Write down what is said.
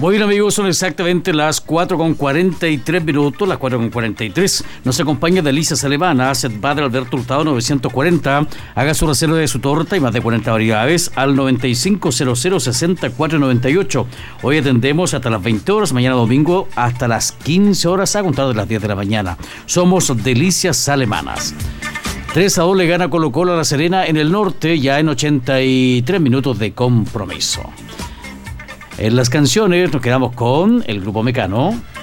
Muy bien, amigos, son exactamente las 4:43, las 4:43. Nos acompaña Delicias Alemanas, Set Bader Alberto Hurtado 940. Haga su reserva de su torta y más de 40 variedades al 9500-6498. Hoy atendemos hasta las 20 horas, mañana domingo hasta las 15 horas, a contar de las 10 de la mañana. Somos Delicias Alemanas. 3-2 le gana Colo-Colo a La Serena en el norte, ya en 83 minutos de compromiso. En las canciones nos quedamos con el Grupo Mecano.